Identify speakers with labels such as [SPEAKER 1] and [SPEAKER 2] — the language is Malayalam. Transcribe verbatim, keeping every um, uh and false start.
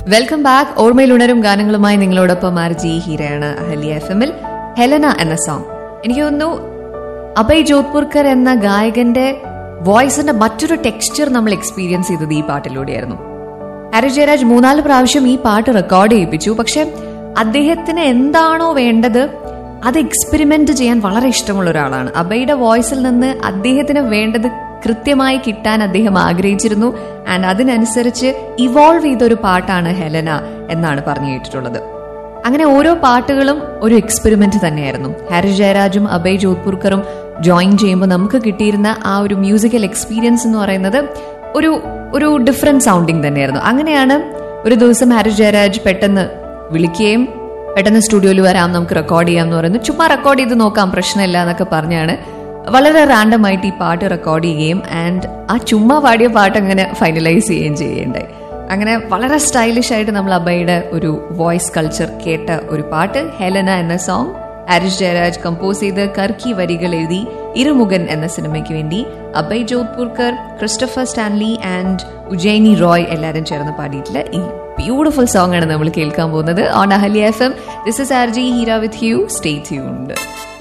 [SPEAKER 1] Welcome back. ഓർമ്മയിലുണരും ഗാനങ്ങളുമായി നിങ്ങളോടൊപ്പം ആർ ജി ഹീരയാണ് അഹല്യ എഫ് എമ്മിൽ. ഹെലന എന്ന സോങ്, എനിക്ക് തോന്നുന്നു അഭയ് ജോധ്പൂർക്കർ എന്ന ഗായകന്റെ വോയിസിന്റെ മറ്റൊരു ടെക്സ്ചർ നമ്മൾ എക്സ്പീരിയൻസ് ചെയ്തത് ഈ പാട്ടിലൂടെയായിരുന്നു. ഹാരിസ് ജയരാജ് മൂന്നാല് പ്രാവശ്യം ഈ പാട്ട് റെക്കോർഡ് ചെയ്യിപ്പിച്ചു. പക്ഷെ അദ്ദേഹത്തിന് എന്താണോ വേണ്ടത് അത് എക്സ്പെരിമെന്റ് ചെയ്യാൻ വളരെ ഇഷ്ടമുള്ള ഒരാളാണ്. അഭയുടെ വോയിസിൽ നിന്ന് അദ്ദേഹത്തിന് വേണ്ടത് കൃത്യമായി കിട്ടാൻ അദ്ദേഹം ആഗ്രഹിച്ചിരുന്നു. ആൻഡ് അതിനനുസരിച്ച് ഇവോൾവ് ചെയ്തൊരു പാട്ടാണ് ഹെലന എന്നാണ് പറഞ്ഞു കേട്ടിട്ടുള്ളത്. അങ്ങനെ ഓരോ പാട്ടുകളും ഒരു എക്സ്പെരിമെന്റ് തന്നെയായിരുന്നു. ഹാരിസ് ജയരാജും അഭയ് ജോധ്പൂർക്കറും ജോയിൻ ചെയ്യുമ്പോൾ നമുക്ക് കിട്ടിയിരുന്ന ആ ഒരു മ്യൂസിക്കൽ എക്സ്പീരിയൻസ് എന്ന് പറയുന്നത് ഒരു ഒരു ഡിഫറെന്റ് സൗണ്ടിങ് തന്നെയായിരുന്നു. അങ്ങനെയാണ് ഒരു ദിവസം ഹാരിസ് ജയരാജ് പെട്ടെന്ന് വിളിക്കുകയും പെട്ടെന്ന് സ്റ്റുഡിയോയിൽ വരാം, നമുക്ക് റെക്കോർഡ് ചെയ്യാം എന്ന് പറയുന്നു. ചുമ്മാ റെക്കോർഡ് ചെയ്ത് നോക്കാം, പ്രശ്നമില്ല എന്നൊക്കെ പറഞ്ഞാണ് വളരെ റാൻഡം ആയിട്ട് ഈ പാട്ട് റെക്കോർഡ് ചെയ്യുകയും ആൻഡ് ആ ചുമ്മാ പാടിയ പാട്ട് അങ്ങനെ ഫൈനലൈസ് ചെയ്യുകയും ചെയ്യേണ്ടായി. അങ്ങനെ വളരെ സ്റ്റൈലിഷ് ആയിട്ട് നമ്മൾ അഭയുടെ ഒരു വോയിസ് കൾച്ചർ കേട്ട ഒരു പാട്ട് ഹെലന എന്ന സോങ്. ഹാരിസ് ജയരാജ് കമ്പോസ് ചെയ്ത് കർക്കി വരികൾ എഴുതി ഇരുമുഖൻ എന്ന സിനിമയ്ക്ക് വേണ്ടി Abhay Jodhpurkar, Christopher Stanley and ഉജൈനി Roy എല്ലാവരും ചേർന്ന് പാടിയിട്ടുള്ള ഈ ബ്യൂട്ടിഫുൾ സോങ് ആണ് നമ്മൾ കേൾക്കാൻ പോകുന്നത് on Ahalya F M. This is R G Heera with you. Stay tuned.